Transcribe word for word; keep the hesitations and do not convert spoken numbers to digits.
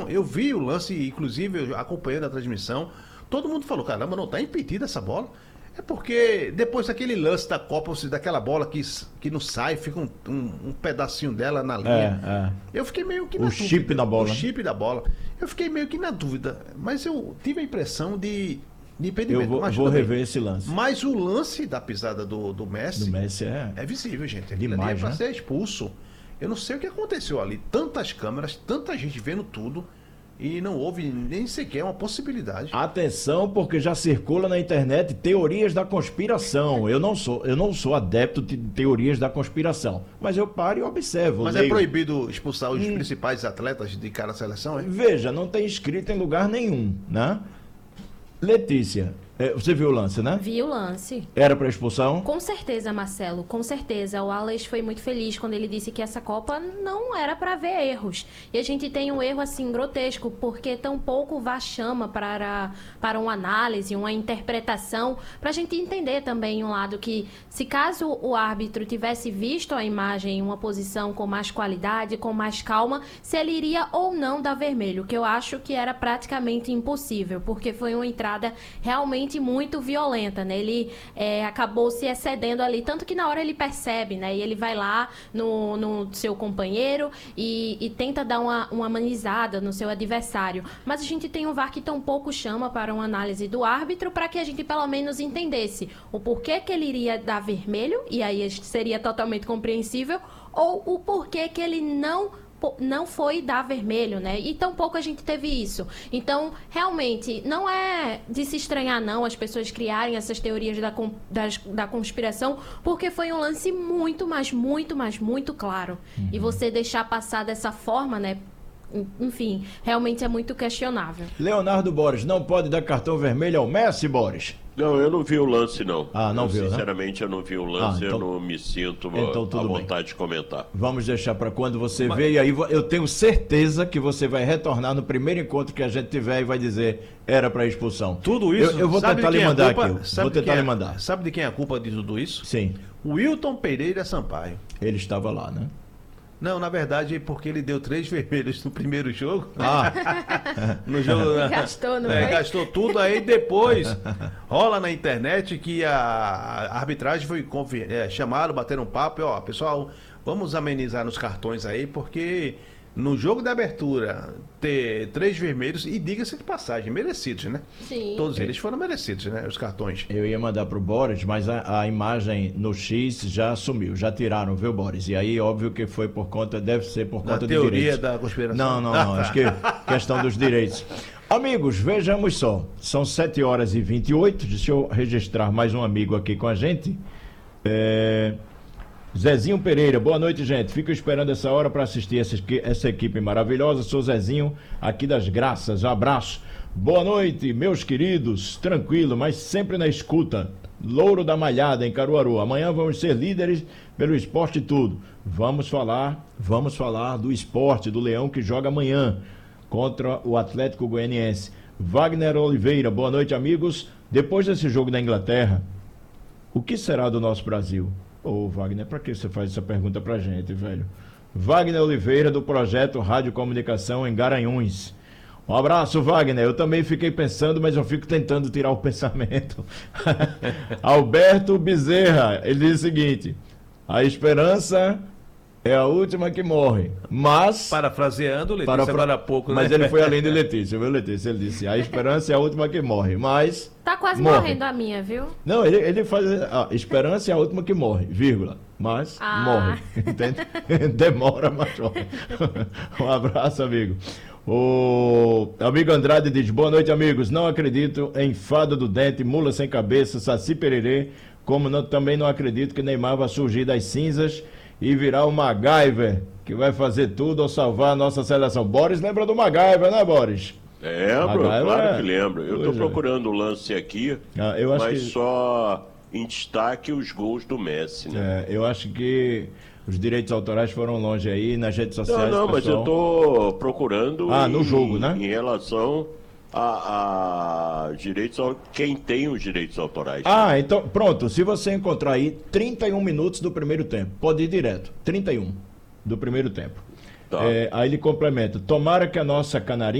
Não, eu vi o lance, inclusive, eu acompanhando a transmissão, todo mundo falou, caramba, não tá impedida essa bola. É porque depois daquele lance da Copa, ou seja, daquela bola que, que não sai, fica um, um, um pedacinho dela na linha. É, é. Eu fiquei meio que na o dúvida. O chip da bola. O chip da bola. Eu fiquei meio que na dúvida. Mas eu tive a impressão de, de impedimento. Eu vou, mas, vou também, rever esse lance. Mas o lance da pisada do, do Messi, Do Messi é... é visível, gente. Aquilo Demais, ali é pra né? ser expulso. Eu não sei o que aconteceu ali. Tantas câmeras, tanta gente vendo tudo. E não houve nem sequer uma possibilidade. Atenção, porque já circula na internet teorias da conspiração. Eu não sou, eu não sou adepto de teorias da conspiração, mas eu paro e observo. Mas leio. é proibido expulsar os hum. principais atletas de cada seleção, é? Veja, não tem escrito em lugar nenhum, né? Letícia, você viu o lance, né? Vi o lance. Era para expulsão? Com certeza, Marcelo, com certeza. O Alex foi muito feliz quando ele disse que essa Copa não era para ver erros. E a gente tem um erro assim grotesco, porque tão pouco o V A R chama para, para uma análise, uma interpretação, para a gente entender também um lado que, se caso o árbitro tivesse visto a imagem em uma posição com mais qualidade, com mais calma, se ele iria ou não dar vermelho, que eu acho que era praticamente impossível, porque foi uma entrada realmente muito violenta, né? Ele é, acabou se excedendo ali, tanto que na hora ele percebe, né? E ele vai lá no, no seu companheiro e, e tenta dar uma, uma amenizada no seu adversário. Mas a gente tem um V A R que tão pouco chama para uma análise do árbitro, para que a gente pelo menos entendesse o porquê que ele iria dar vermelho, e aí seria totalmente compreensível, ou o porquê que ele não não foi dar vermelho, né? E tampouco a gente teve isso. Então, realmente, não é de se estranhar, não, as pessoas criarem essas teorias da, das, da conspiração, porque foi um lance muito, mas muito, mas muito claro. Uhum. E você deixar passar dessa forma, né? Enfim, realmente é muito questionável. Leonardo Borges, não pode dar cartão vermelho ao Messi, Borges? Não, eu não vi o lance, não. Ah, não eu, viu, Sinceramente, né? eu não vi o lance, ah, então, eu não me sinto então, à vontade bem. de comentar. Vamos deixar para quando você Mas... ver, e aí eu tenho certeza que você vai retornar no primeiro encontro que a gente tiver e vai dizer, era para expulsão. Tudo isso... Eu, eu vou tentar lhe mandar aqui, vou tentar lhe é, mandar. Sabe de quem é a culpa de tudo isso? Sim. O Wilton Pereira Sampaio. Ele estava lá, né? Não, na verdade, é porque ele deu três vermelhos no primeiro jogo. Ah! no jogo gastou, não é, foi? Gastou tudo, aí depois rola na internet que a, a arbitragem foi é, chamado, bateram um papo, e ó, pessoal, vamos amenizar nos cartões aí, porque no jogo da abertura ter três vermelhos, e diga-se de passagem, merecidos, né? Sim. Todos eles foram merecidos, né? Os cartões. Eu ia mandar pro Boris, mas a, a imagem no X já sumiu, já tiraram, viu, Boris? E aí, óbvio que foi por conta, deve ser por Da conta de teoria direitos. da conspiração. Não, não, não, acho que questão dos direitos. Amigos, vejamos só, são sete horas e vinte e oito, deixa eu registrar mais um amigo aqui com a gente. É... Zezinho Pereira, boa noite, gente. Fico esperando essa hora para assistir essa, essa equipe maravilhosa. Sou Zezinho, aqui das Graças. Um abraço. Boa noite, meus queridos. Tranquilo, mas sempre na escuta. Louro da Malhada, em Caruaru. Amanhã vamos ser líderes pelo esporte e tudo. Vamos falar, vamos falar do esporte, do Leão que joga amanhã contra o Atlético Goianiense. Wagner Oliveira, boa noite, amigos. Depois desse jogo da Inglaterra, o que será do nosso Brasil? Ô, Wagner, pra que você faz essa pergunta pra gente, velho? Wagner Oliveira, do projeto Rádio Comunicação em Garanhuns. Um abraço, Wagner. Eu também fiquei pensando, mas eu fico tentando tirar o pensamento. Alberto Bezerra, ele diz o seguinte: a esperança é a última que morre, mas... Parafraseando, Letícia, Parafra... agora há pouco, né? Mas ele foi além de Letícia, viu, Letícia? Ele disse, a esperança é a última que morre, mas... Tá quase morre. morrendo a minha, viu? Não, ele, ele faz... A esperança é a última que morre, vírgula, mas ah. morre, entende? Demora, mas morre. Um abraço, amigo. O amigo Andrade diz, boa noite, amigos. Não acredito em Fada do Dente, Mula Sem Cabeça, Saci Pererê, como não, também não acredito que Neymar vai surgir das cinzas e virar o MacGyver, que vai fazer tudo ao salvar a nossa seleção. Boris lembra do MacGyver, né, Boris? Lembro, MacGyver, claro é... que lembro. Eu estou procurando o lance aqui, ah, eu acho mas que... só em destaque os gols do Messi, né? É, eu acho que os direitos autorais foram longe aí, nas redes sociais. Não, não, mas eu estou procurando ah, em, no jogo, né? em relação a, a direitos, quem tem os direitos autorais. Ah, então, pronto, se você encontrar aí trinta e um minutos do primeiro tempo, pode ir direto, trinta e um do primeiro tempo. Tá. É, aí ele complementa, tomara que a nossa canarinha